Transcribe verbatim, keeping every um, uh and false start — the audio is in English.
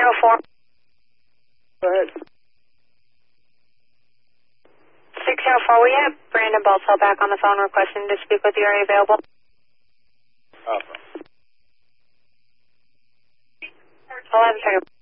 zero four. Go ahead. six zero four, we have Brandon Baltzell back on the phone requesting to speak with you. Are you available? Alpha. eleven thirty.